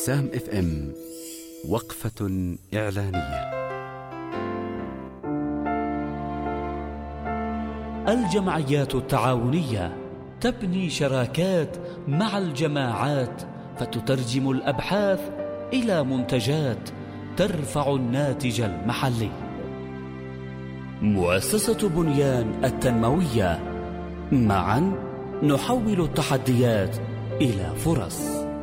سام اف ام وقفة إعلانية. الجمعيات التعاونية تبني شراكات مع الجماعات فتترجم الأبحاث إلى منتجات ترفع الناتج المحلي. مؤسسة بنيان التنموية، معا نحول التحديات إلى فرص.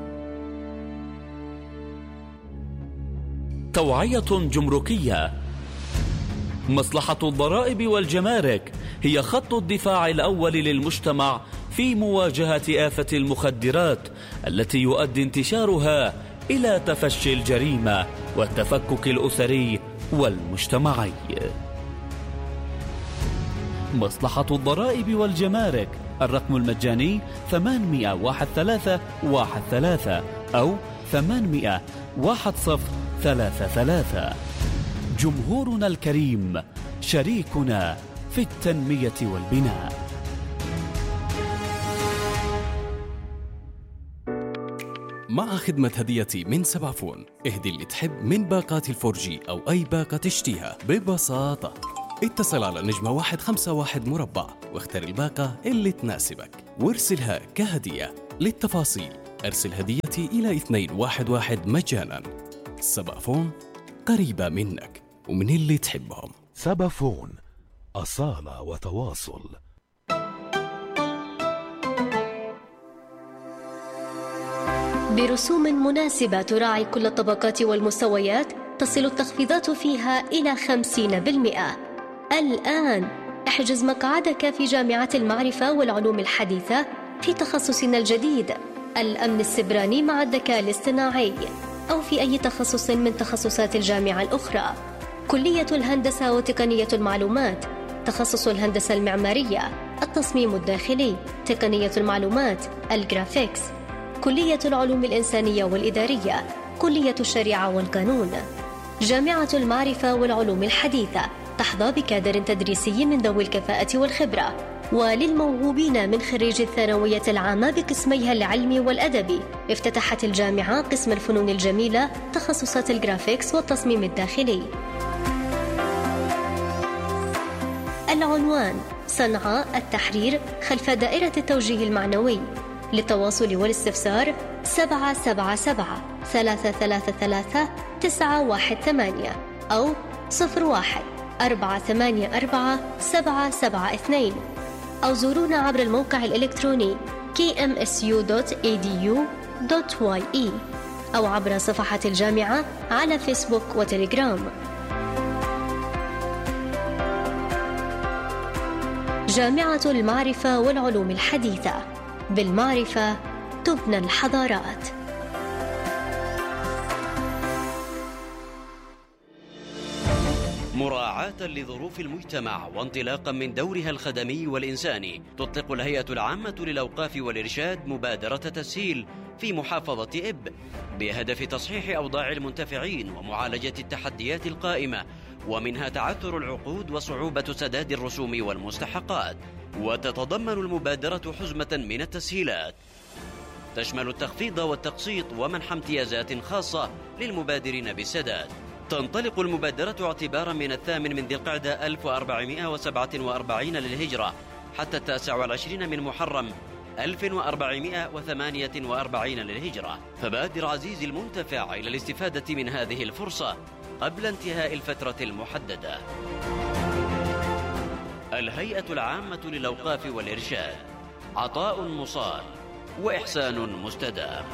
توعية جمركية. مصلحة الضرائب والجمارك هي خط الدفاع الأول للمجتمع في مواجهة آفة المخدرات التي يؤدي انتشارها إلى تفشي الجريمة والتفكك الأسري والمجتمعي. مصلحة الضرائب والجمارك، الرقم المجاني 800-1313 أو 800-1033. جمهورنا الكريم شريكنا في التنمية والبناء. مع خدمة هديتي من سبعفون، اهدي اللي تحب من باقات الفورجي أو أي باقة تشتيها ببساطة. اتصل على نجمة 151 مربع واختر الباقة اللي تناسبك وارسلها كهدية. للتفاصيل ارسل هديتي إلى 211 مجانا. سبعفون، قريبة منك ومن اللي تحبهم. سبعفون، أصالة وتواصل. برسوم مناسبة تراعي كل الطبقات والمستويات، تصل التخفيضات فيها إلى 50%. الآن احجز مقعدك في جامعة المعرفة والعلوم الحديثة في تخصصنا الجديد الأمن السبراني مع الذكاء الاصطناعي، أو في أي تخصص من تخصصات الجامعة الأخرى. كلية الهندسة وتقنية المعلومات، تخصص الهندسة المعمارية، التصميم الداخلي، تقنية المعلومات، الجرافيكس. كلية العلوم الإنسانية والإدارية، كلية الشريعة والقانون. جامعة المعرفة والعلوم الحديثة تحظى بكادر تدريسي من ذوي الكفاءة والخبرة. وللموهوبين من خريج الثانوية العامة بقسميها العلمي والأدبي، افتتحت الجامعة قسم الفنون الجميلة، تخصصات الجرافيكس والتصميم الداخلي. العنوان: صنعاء التحرير خلف دائرة التوجيه المعنوي. للتواصل والاستفسار 777-333-918 أو 01-484-772 أو زورونا عبر الموقع الإلكتروني kmsu.edu.ye أو عبر صفحة الجامعة على فيسبوك وتليجرام. جامعة المعرفة والعلوم الحديثة، بالمعرفة تبنى الحضارات. مراعاة لظروف المجتمع وانطلاقا من دورها الخدمي والإنساني، تطلق الهيئة العامة للأوقاف والإرشاد مبادرة تسهيل في محافظة إب بهدف تصحيح أوضاع المنتفعين ومعالجة التحديات القائمة، ومنها تعثر العقود وصعوبة سداد الرسوم والمستحقات. وتتضمن المبادرة حزمة من التسهيلات تشمل التخفيض والتقسيط ومنح امتيازات خاصة للمبادرين بالسداد. تنطلق المبادرة اعتبارا من 8 ذي القعدة 1447 للهجرة حتى 29 من محرم 1448 للهجرة. فبادر عزيزي المنتفع إلى الاستفادة من هذه الفرصة قبل انتهاء الفترة المحددة. الهيئة العامة للأوقاف والإرشاد، عطاء مصال وإحسان مستدام.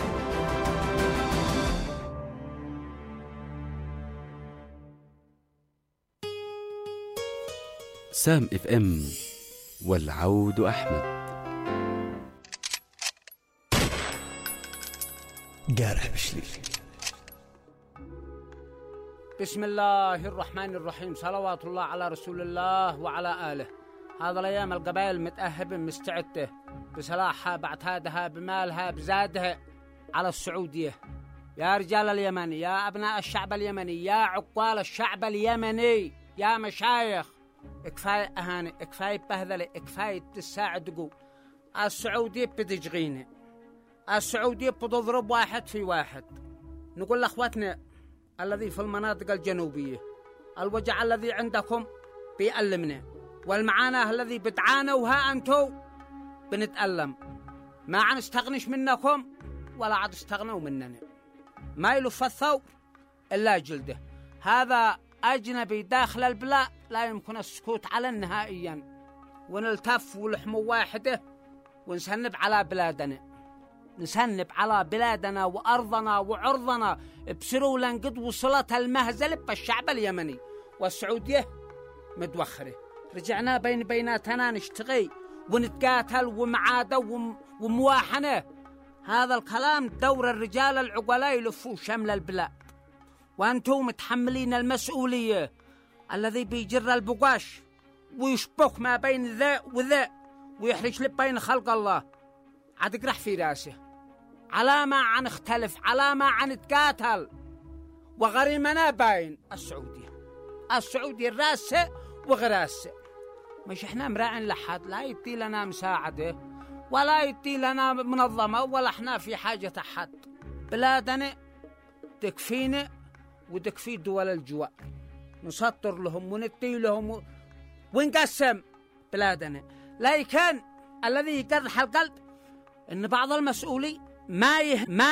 سام اف ام، والعود أحمد. قارح بشلي. بسم الله الرحمن الرحيم، صلوات الله على رسول الله وعلى آله. هذا الأيام القبائل متأهبة مستعدة بسلاحها بعتادها بمالها بزادها على السعودية. يا رجال اليمن، يا أبناء الشعب اليمني، يا عقال الشعب اليمني، يا مشايخ، كفاية أهاني، كفاية بهذلة، كفاية تساعدوا. السعودية بتجغينا، السعودية بتضرب واحد في واحد. نقول لأخواتنا الذي في المناطق الجنوبية الوجع الذي عندكم بيألمنا، والمعاناة الذي بتعانوا ها أنتو بنتألم. ما عن استغنش منكم ولا عاد استغنوا مننا. ما يلف الثوب إلا جلده. هذا أجنبي داخل البلاد لا يمكن السكوت على نهائيا، ونلتف ولحم واحدة ونسنب على بلادنا، نسنب على بلادنا وأرضنا وعرضنا بسرولا قد وصلت المهزلة بالشعب اليمني والسعودية متوخرة. رجعنا بيناتنا نشتغي ونتقاتل ومعادة ومواحنة. هذا الكلام دور الرجال العقلاء يلفوا شمل البلاد، وأنتم متحملين المسؤولية. الذي بيجر البقاش ويشبك ما بين ذا وذا ويحرج لب بين خلق الله عاد يقرح في راسه. على ما عن اختلف، على ما عن نتقاتل، وغريمنا باين السعودية راسه وغراسه. مش احنا مراعين لحد لا يدي لنا مساعدة ولا يدي لنا منظمة ولا احنا في حاجة أحد. بلادنا تكفينا وتكفي دول الجوار، نسطر لهم وندي لهم ونقسم بلادنا. لكن الذي يقرح القلب ان بعض المسؤولين ما